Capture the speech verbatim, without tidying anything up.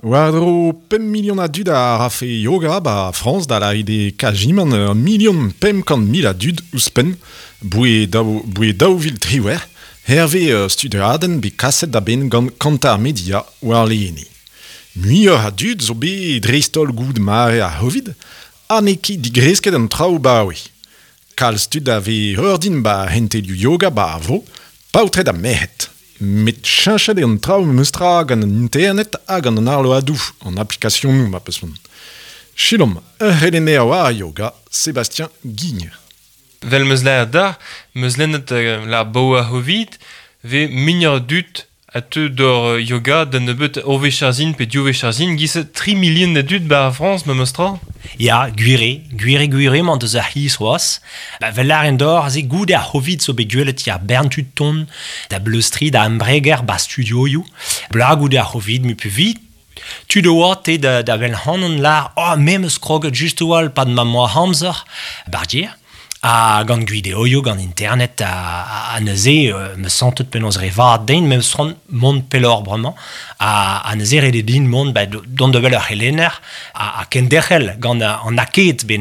War pem million a dud a rafe yoga ba France da la ide kajiman un million pem kant mil a dud ouspen boue daou boue daouvil triwer herve uh, studeaden be kaset da ben gant kantar media war leeni. Muioc'h a dud zo be dreistol goud mare a hovid a neki digresket an traoù baoe. Kal stud a ve urdin ba hentelioù yoga ba a vo, paoutret a mehet. Met chanchet e an traoù meustra gant an internet hag an arlo adou an applikasyon nou ma peus mon. Chilom, ur relene a war yoga, Sébastien Guigne. Vel meus laer da, meus lennet uh, la boa hovid, ve mignor dut a teu d'or uh, yoga d'an nebeut ove charzin pe diove charzin, gise tri million de dut ba a France, me meustra? Ja, gwire, gwire gwire man deus ar his oas. Ba vel laren d'or, ze goud ar hovid zo begwelet ya berntud ton, da bleustri da embreger ba studioioù. Bla goud ar hovid mu pu vit, tu de oa te da, da vel hanon lar, oh, mem eus kroget just oal pad ma moa hamzer, bardier. A gant guideoio, gant internet, a, a, a neuze, euh, me santet penaos revat den, me stron mont pelor bremañ, a, a neuze rede din mont, ba, don de vel ur helener, a, a kenderc'hel, gant an aket ben